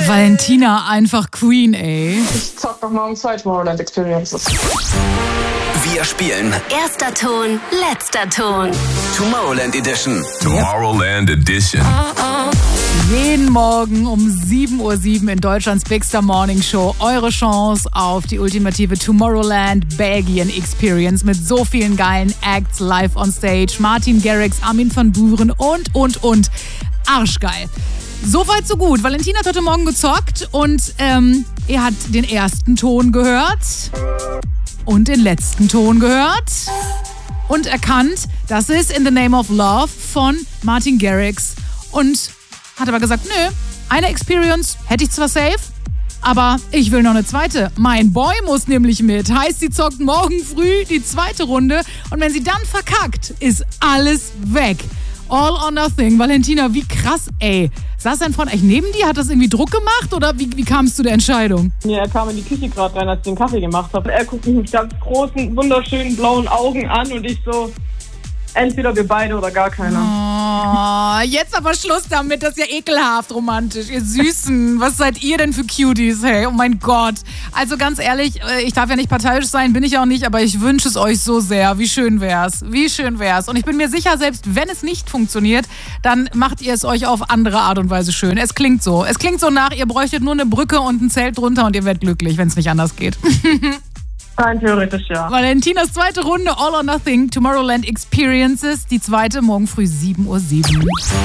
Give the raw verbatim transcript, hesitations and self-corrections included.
Valentina einfach Queen, ey. Ich zock noch morgen zwei Tomorrowland Experiences. Wir spielen Erster Ton, letzter Ton. Tomorrowland Edition. Tomorrowland Edition. Jeden Morgen um sieben Uhr sieben in Deutschlands Big Star Morning Show eure Chance auf die ultimative Tomorrowland Belgien Experience mit so vielen geilen Acts live on stage. Martin Garrix, Armin van Buuren und, und, und. Arschgeil. Soweit, so gut. Valentina hat heute Morgen gezockt und ähm, er hat den ersten Ton gehört und den letzten Ton gehört und erkannt, das ist In the Name of Love von Martin Garrix und hat aber gesagt, nö, eine Experience hätte ich zwar safe, aber ich will noch eine zweite. Mein Boy muss nämlich mit. Heißt, sie zockt morgen früh die zweite Runde und wenn sie dann verkackt, ist alles weg. All or nothing. Valentina, wie krass, ey. Saß dein Freund eigentlich neben dir? Hat das irgendwie Druck gemacht oder wie, wie kam es zu der Entscheidung? Ja, er kam in die Küche gerade rein, als ich den Kaffee gemacht habe. Er guckt mich mit ganz großen, wunderschönen blauen Augen an und ich so, entweder wir beide oder gar keiner. Oh, jetzt aber Schluss damit, das ist ja ekelhaft romantisch. Ihr Süßen, was seid ihr denn für Cuties, hey? Oh mein Gott. Also ganz ehrlich, ich darf ja nicht parteiisch sein, bin ich auch nicht, aber ich wünsche es euch so sehr. Wie schön wär's, wie schön wär's. Und ich bin mir sicher, selbst wenn es nicht funktioniert, dann macht ihr es euch auf andere Art und Weise schön. Es klingt so. Es klingt so nach, ihr bräuchtet nur eine Brücke und ein Zelt drunter und ihr werdet glücklich, wenn es nicht anders geht. Rein theoretisch, ja. Valentinas zweite Runde All or Nothing Tomorrowland Experiences. Die zweite morgen früh sieben Uhr sieben.